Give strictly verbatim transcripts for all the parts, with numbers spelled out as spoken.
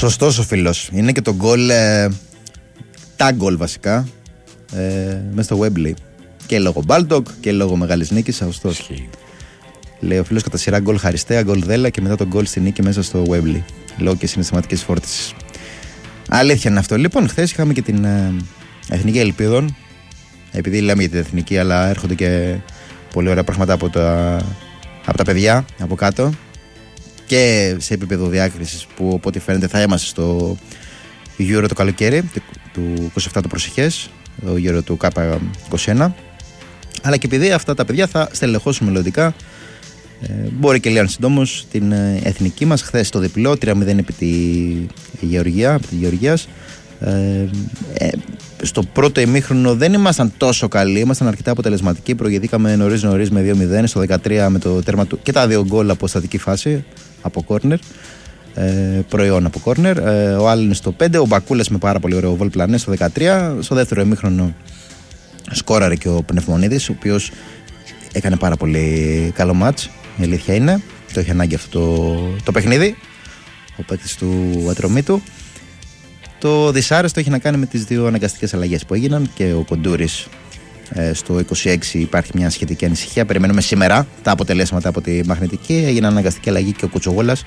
Σωστός ο φίλος. Είναι και το γκολ, ε, τα γκολ βασικά, ε, μέσα στο Wembley. Και λόγω Baldock και λόγω μεγάλης νίκης. Σωστός. Λέει ο φίλος κατά σειρά γκολ Χαριστέα, γκολ Δέλα και μετά το γκολ στη νίκη μέσα στο Wembley. Λόγω και συναισθηματικής φόρτισης. Αλήθεια είναι αυτό. Λοιπόν, χθες είχαμε και την ε, Εθνική Ελπίδων. Επειδή λέμε για την Εθνική, αλλά έρχονται και πολύ ωραία πράγματα από τα, από τα παιδιά από κάτω. Και σε επίπεδο διάκρισης που από ό,τι φαίνεται θα είμαστε στο Euro το καλοκαίρι του είκοσι επτά το προσεχές, το Euro του K είκοσι ένα. Αλλά και επειδή αυτά τα παιδιά θα στελεχώσουν μελλοντικά, ε, μπορεί και λίγο συντόμως την ε, εθνική μας. Χθες το διπλό τρία μηδέν επί τη Γεωργία, επί τη Γεωργίας. Ε, ε, στο πρώτο ημίχρονο δεν ήμασταν τόσο καλοί, ήμασταν αρκετά αποτελεσματικοί. Προηγηθήκαμε νωρίς νωρίς με δύο μηδέν, στο δεκατρία με το τέρμα του και τα δύο γκολ από στατική φάση από κόρνερ, ε, προϊόν από κόρνερ. Ε, ο Άλεν στο πέντε, ο Μπακούλας με πάρα πολύ ωραίο βολ πλανέ στο δεκατρία. Στο δεύτερο ημίχρονο σκόραρε και ο Πνευμονίδης, ο οποίος έκανε πάρα πολύ καλό μάτς. Η αλήθεια είναι, το είχε ανάγκη αυτό το, το παιχνίδι, ο παίκτης του Ατρωμίτου. Το δυσάρεστο έχει να κάνει με τις δύο αναγκαστικές αλλαγές που έγιναν και ο Κοντούρης ε, στο είκοσι έξι υπάρχει μια σχετική ανησυχία. Περιμένουμε σήμερα τα αποτελέσματα από τη μαγνητική. Έγινε αναγκαστική αλλαγή και ο Κουτσογόλας.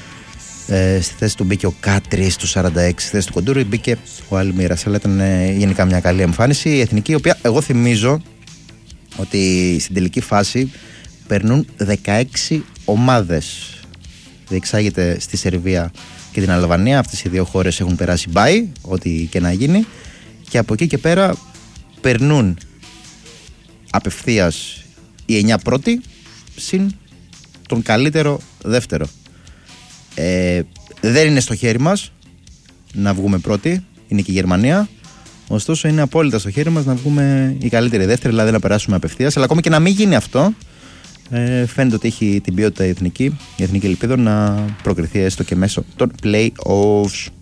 Ε, στη θέση του μπήκε ο Κάτρι στο σαράντα έξι. Στη θέση του Κοντούρη μπήκε ο Αλμύρας. Αλλά ήταν ε, γενικά μια καλή εμφάνιση. Η εθνική, η οποία εγώ θυμίζω ότι στην τελική φάση περνούν δεκαέξι ομάδες. Διεξάγεται στη Σερβία και την Αλβανία. Αυτές οι δύο χώρες έχουν περάσει μπάι, ό,τι και να γίνει. Και από εκεί και πέρα περνούν απευθείας οι εννιά πρώτοι συν τον καλύτερο δεύτερο. Ε, δεν είναι στο χέρι μας να βγούμε πρώτοι, είναι και η Γερμανία. Ωστόσο είναι απόλυτα στο χέρι μας να βγούμε οι καλύτεροι δεύτεροι, δηλαδή να περάσουμε απευθείας. Αλλά ακόμη και να μην γίνει αυτό, ε, φαίνεται ότι έχει την ποιότητα η εθνική, η εθνική ελπίδα να προκριθεί έστω και μέσω των play-offs.